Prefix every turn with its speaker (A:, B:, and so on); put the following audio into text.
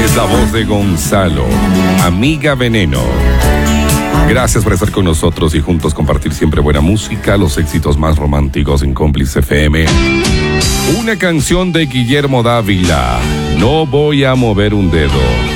A: Es la voz de Gonzalo, Amiga Veneno. Gracias por estar con nosotros y juntos compartir siempre buena música, los éxitos más románticos en Cómplice FM. Una canción de Guillermo Dávila, No voy a mover un dedo.